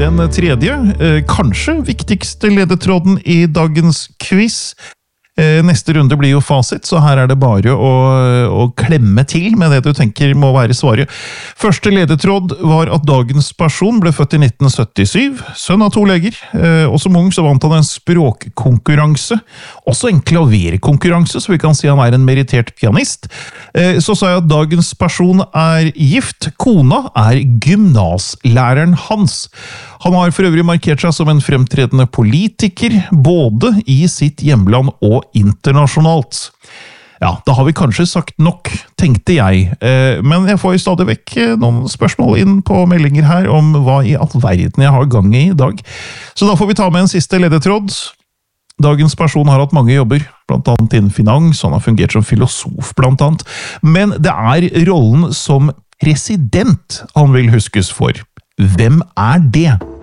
en tredje, kanskje viktigste ledetråden i dagens quiz. Neste runde blir jo fasit, så her det bare å klemme til med det du tenker må være svaret. Første ledetråd var at dagens person ble født i 1977, sønn av 2 leger, og som ung så vant han en språkkonkurranse, også en klaverkonkurranse, så vi kan si han en merittert pianist. Så sa jeg at dagens person gift, kona gymnaslæreren hans. Han har for øvrig markert seg som en fremtredende politiker, både i sitt hjemland og internasjonalt. Ja, da har vi kanskje sagt nok, tenkte jeg, men jeg får jo stadig vekk noen spørsmål inn på meldinger her om hva i all verden jeg har gang i dag. Så da får vi ta med en siste ledetråd. Dagens person har hatt mange jobber, blant annet innen finans, han har fungert som filosof blant annet, men det rollen som president han vil huskes for. Hvem det?